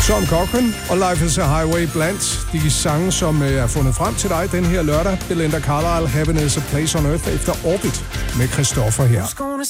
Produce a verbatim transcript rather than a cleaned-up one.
Tom Cochrane og Life is a Highway blandt de sange, som er fundet frem til dig den her lørdag. Belinda Carlisle, Heaven is a Place on Earth efter Orbit med Christoffer her.